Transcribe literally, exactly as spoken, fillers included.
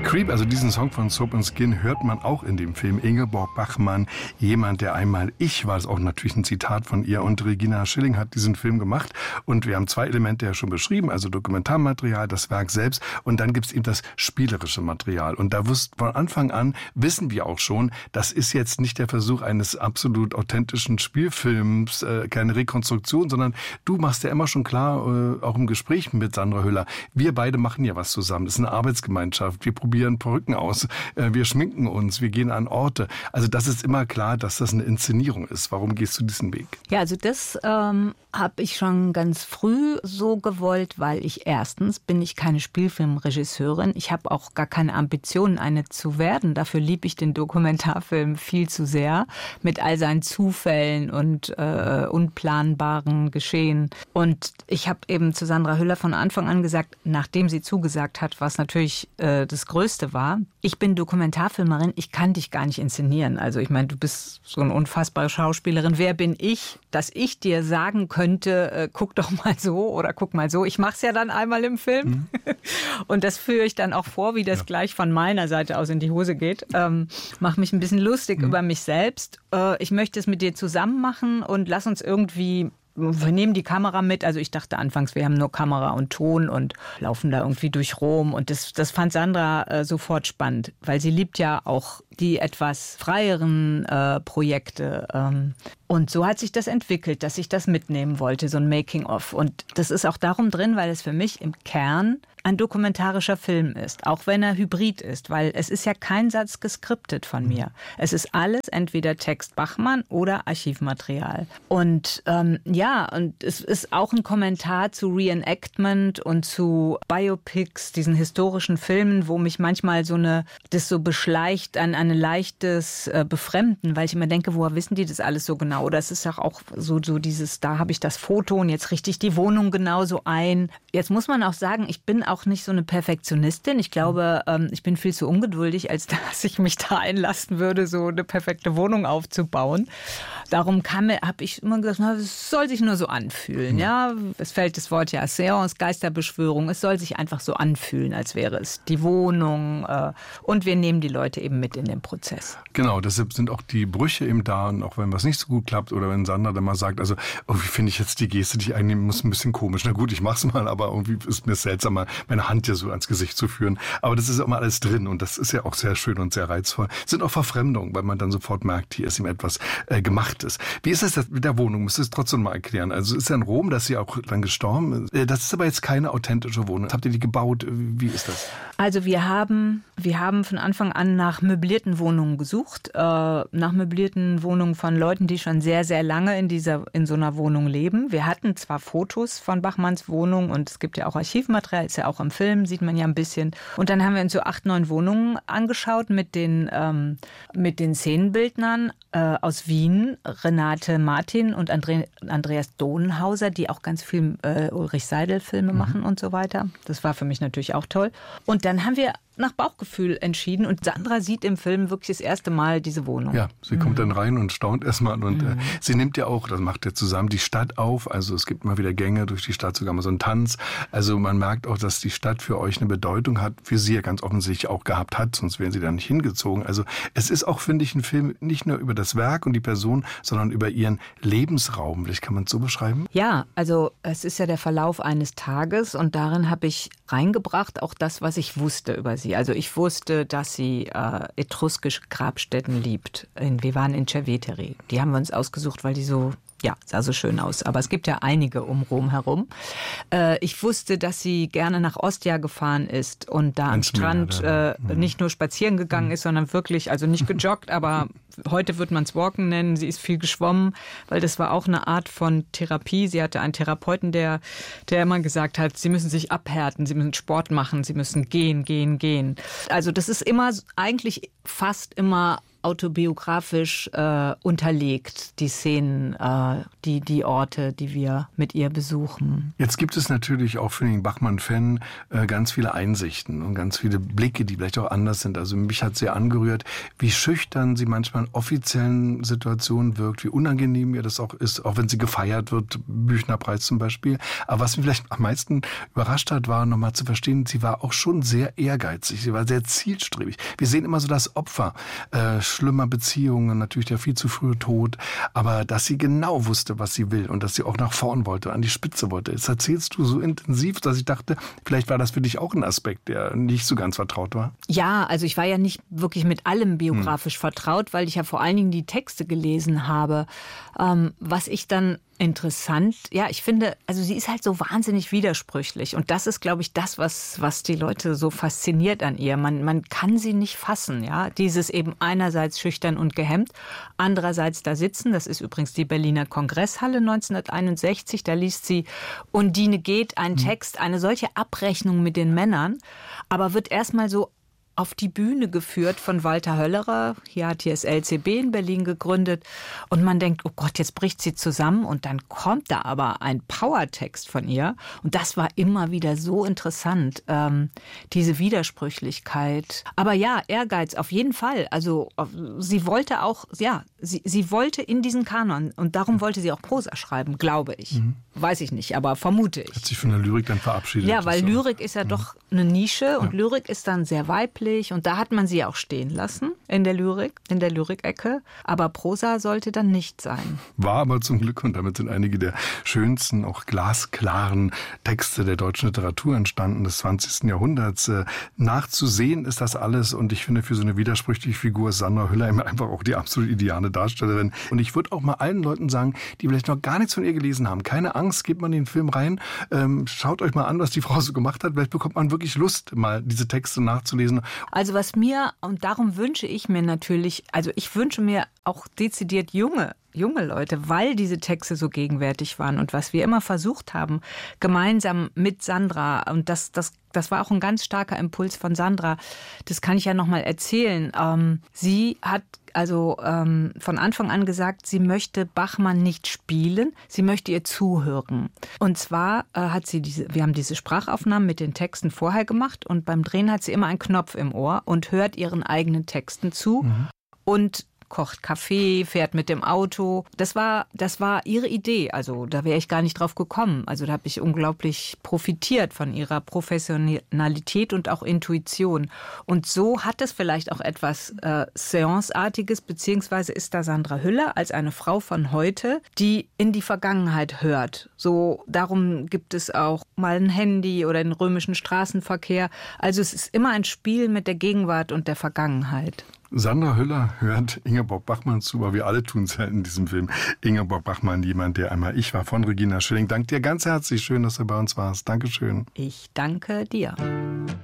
Creep, also diesen Song von Soap and Skin, hört man auch in dem Film. Ingeborg Bachmann, jemand, der einmal ich war, ist auch natürlich ein Zitat von ihr. Und Regina Schilling hat diesen Film gemacht. Und wir haben zwei Elemente ja schon beschrieben, also Dokumentarmaterial, das Werk selbst. Und dann gibt es eben das spielerische Material. Und da wusst, von Anfang an wissen wir auch schon, das ist jetzt nicht der Versuch eines absolut authentischen Spielfilms, äh, keine Rekonstruktion, sondern du machst ja immer schon klar, äh, auch im Gespräch mit Sandra Hüller, wir beide machen ja was zusammen. Das ist eine Arbeitsgemeinschaft. Wir probieren Perücken aus, wir schminken uns, wir gehen an Orte. Also das ist immer klar, dass das eine Inszenierung ist. Warum gehst du diesen Weg? Ja, also das ähm, habe ich schon ganz früh so gewollt, weil ich erstens bin ich keine Spielfilmregisseurin. Ich habe auch gar keine Ambitionen, eine zu werden. Dafür liebe ich den Dokumentarfilm viel zu sehr mit all seinen Zufällen und äh, unplanbaren Geschehen. Und ich habe eben zu Sandra Hüller von Anfang an gesagt, nachdem sie zugesagt hat, was natürlich äh, das Größte war, ich bin Dokumentarfilmerin, ich kann dich gar nicht inszenieren. Also ich meine, du bist so eine unfassbare Schauspielerin. Wer bin ich, dass ich dir sagen könnte, äh, guck doch mal so oder guck mal so. Ich mache es ja dann einmal im Film. Mhm. Und das führe ich dann auch vor, wie das ja. gleich von meiner Seite aus in die Hose geht. Ähm, mach mich ein bisschen lustig mhm. über mich selbst. Äh, ich möchte es mit dir zusammen machen und lass uns irgendwie... Wir nehmen die Kamera mit. Also ich dachte anfangs, wir haben nur Kamera und Ton und laufen da irgendwie durch Rom. Und das, das fand Sandra äh, sofort spannend, weil sie liebt ja auch die etwas freieren äh, Projekte. Ähm, und so hat sich das entwickelt, dass ich das mitnehmen wollte, so ein Making-of. Und das ist auch darum drin, weil es für mich im Kern ein dokumentarischer Film ist, auch wenn er hybrid ist, weil es ist ja kein Satz geskriptet von mir. Es ist alles entweder Text Bachmann oder Archivmaterial. Und ähm, ja, und es ist auch ein Kommentar zu Reenactment und zu Biopics, diesen historischen Filmen, wo mich manchmal so eine, das so beschleicht an ein leichtes äh, Befremden, weil ich immer denke, woher wissen die das alles so genau? Oder es ist auch, auch so, so dieses, da habe ich das Foto und jetzt richte ich die Wohnung genauso ein. Jetzt muss man auch sagen, ich bin auch nicht so eine Perfektionistin. Ich glaube, ähm, ich bin viel zu ungeduldig, als dass ich mich da einlassen würde, so eine perfekte Wohnung aufzubauen. Darum habe ich immer gesagt, na, es soll sich nur so anfühlen. Ja, es fällt das Wort ja Seance, Geisterbeschwörung. Es soll sich einfach so anfühlen, als wäre es die Wohnung. Äh, und wir nehmen die Leute eben mit in den Prozess. Genau, deshalb sind auch die Brüche eben da. Und auch wenn was nicht so gut klappt oder wenn Sandra dann mal sagt, also oh, wie finde ich jetzt die Geste, die ich einnehmen muss, ein bisschen komisch. Na gut, ich mach's mal, aber irgendwie ist mir seltsam, mal meine Hand ja so ans Gesicht zu führen. Aber das ist immer alles drin und das ist ja auch sehr schön und sehr reizvoll. Es sind auch Verfremdungen, weil man dann sofort merkt, hier ist ihm etwas äh, gemacht ist. Wie ist das mit der Wohnung? Müsst ihr es trotzdem mal erklären. Also ist ja in Rom, dass sie auch dann gestorben ist. Das ist aber jetzt keine authentische Wohnung. Habt ihr die gebaut? Wie ist das? Also wir haben, wir haben von Anfang an nach möblierten Wohnungen gesucht. Äh, nach möblierten Wohnungen von Leuten, die schon sehr, sehr lange in dieser, in so einer Wohnung leben. Wir hatten zwar Fotos von Bachmanns Wohnung und es gibt ja auch Archivmaterial, ist ja auch im Film, sieht man ja ein bisschen. Und dann haben wir uns so acht, neun Wohnungen angeschaut mit den, ähm, mit den Szenenbildnern äh, aus Wien, Renate Martin und Andre, Andreas Dohnhauser, die auch ganz viel äh, Ulrich Seidel-Filme mhm. machen und so weiter. Das war für mich natürlich auch toll. Und dann haben wir nach Bauchgefühl entschieden und Sandra sieht im Film wirklich das erste Mal diese Wohnung. Ja, sie mhm. kommt dann rein und staunt erstmal und mhm. äh, sie nimmt ja auch, das macht ja zusammen, die Stadt auf, also es gibt mal wieder Gänge durch die Stadt, sogar mal so einen Tanz, also man merkt auch, dass die Stadt für euch eine Bedeutung hat, für sie ja ganz offensichtlich auch gehabt hat, sonst wären sie da nicht hingezogen. Also es ist auch, finde ich, ein Film nicht nur über das Werk und die Person, sondern über ihren Lebensraum. Vielleicht kann man es so beschreiben? Ja, also es ist ja der Verlauf eines Tages und darin habe ich reingebracht auch das, was ich wusste über sie. Also ich wusste, dass sie äh, etruskische Grabstätten liebt. In, wir waren in Cerveteri. Die haben wir uns ausgesucht, weil die so, ja, sah so schön aus. Aber es gibt ja einige um Rom herum. Äh, ich wusste, dass sie gerne nach Ostia gefahren ist und da am Strand äh, mhm. nicht nur spazieren gegangen ist, sondern wirklich, also nicht gejoggt, aber heute würde man es Walken nennen. Sie ist viel geschwommen, weil das war auch eine Art von Therapie. Sie hatte einen Therapeuten, der, der immer gesagt hat, sie müssen sich abhärten, sie müssen Sport machen, sie müssen gehen, gehen, gehen. Also das ist immer eigentlich fast immer autobiografisch äh, unterlegt, die Szenen, äh, die, die Orte, die wir mit ihr besuchen. Jetzt gibt es natürlich auch für den Bachmann-Fan äh, ganz viele Einsichten und ganz viele Blicke, die vielleicht auch anders sind. Also mich hat sehr angerührt, wie schüchtern sie manchmal in offiziellen Situationen wirkt, wie unangenehm ihr das auch ist, auch wenn sie gefeiert wird, Büchnerpreis zum Beispiel. Aber was mich vielleicht am meisten überrascht hat, war nochmal zu verstehen, sie war auch schon sehr ehrgeizig, sie war sehr zielstrebig. Wir sehen immer so das Opfer äh, schlimmer Beziehungen, natürlich der viel zu frühe Tod, aber dass sie genau wusste, was sie will und dass sie auch nach vorn wollte, an die Spitze wollte. Das erzählst du so intensiv, dass ich dachte, vielleicht war das für dich auch ein Aspekt, der nicht so ganz vertraut war. Ja, also ich war ja nicht wirklich mit allem biografisch hm. vertraut, weil ich ja vor allen Dingen die Texte gelesen habe. Ähm, was ich dann interessant, ja, ich finde, also sie ist halt so wahnsinnig widersprüchlich und das ist, glaube ich, das, was, was die Leute so fasziniert an ihr. Man, man kann sie nicht fassen, ja, dieses eben einerseits schüchtern und gehemmt, andererseits da sitzen, das ist übrigens die Berliner Kongresshalle neunzehnhunderteinundsechzig, da liest sie Undine geht, ein Text, eine solche Abrechnung mit den Männern, aber wird erstmal so auf die Bühne geführt von Walter Höllerer. Hier hat hier das L C B in Berlin gegründet. Und man denkt, oh Gott, jetzt bricht sie zusammen. Und dann kommt da aber ein Powertext von ihr. Und das war immer wieder so interessant, ähm, diese Widersprüchlichkeit. Aber ja, Ehrgeiz auf jeden Fall. Also sie wollte auch, ja, sie, sie wollte in diesen Kanon. Und darum wollte sie auch Prosa schreiben, glaube ich. Mhm. Weiß ich nicht, aber vermute ich. Hat sich von der Lyrik dann verabschiedet. Ja, weil Lyrik ist ja mhm. doch eine Nische. Und ja. Lyrik ist dann sehr weiblich. Und da hat man sie auch stehen lassen in der Lyrik, in der Lyrikecke. Aber Prosa sollte dann nicht sein. War aber zum Glück, und damit sind einige der schönsten, auch glasklaren Texte der deutschen Literatur entstanden des zwanzigsten Jahrhunderts. Nachzusehen ist das alles. Und ich finde, für so eine widersprüchliche Figur ist Sandra Hüller immer einfach auch die absolut ideale Darstellerin. Und ich würde auch mal allen Leuten sagen, die vielleicht noch gar nichts von ihr gelesen haben, keine Angst, gebt man den Film rein. Ähm, schaut euch mal an, was die Frau so gemacht hat. Vielleicht bekommt man wirklich Lust, mal diese Texte nachzulesen. Also was mir, und darum wünsche ich mir natürlich, also ich wünsche mir auch dezidiert junge, junge Leute, weil diese Texte so gegenwärtig waren und was wir immer versucht haben, gemeinsam mit Sandra, und das, das, das war auch ein ganz starker Impuls von Sandra, das kann ich ja nochmal erzählen. Ähm, sie hat also ähm, von Anfang an gesagt, sie möchte Bachmann nicht spielen, sie möchte ihr zuhören. Und zwar äh, hat sie diese, wir haben diese Sprachaufnahmen mit den Texten vorher gemacht und beim Drehen hat sie immer einen Knopf im Ohr und hört ihren eigenen Texten zu mhm. und kocht Kaffee, fährt mit dem Auto. Das war, das war ihre Idee. Also da wäre ich gar nicht drauf gekommen. Also da habe ich unglaublich profitiert von ihrer Professionalität und auch Intuition. Und so hat es vielleicht auch etwas äh, Seance-artiges, beziehungsweise ist da Sandra Hüller als eine Frau von heute, die in die Vergangenheit hört. So, darum gibt es auch mal ein Handy oder den römischen Straßenverkehr. Also es ist immer ein Spiel mit der Gegenwart und der Vergangenheit. Sandra Hüller hört Ingeborg Bachmann zu, aber wir alle tun es ja in diesem Film. Ingeborg Bachmann, jemand, der einmal ich war, von Regina Schilling. Danke dir ganz herzlich. Schön, dass du bei uns warst. Dankeschön. Ich danke dir.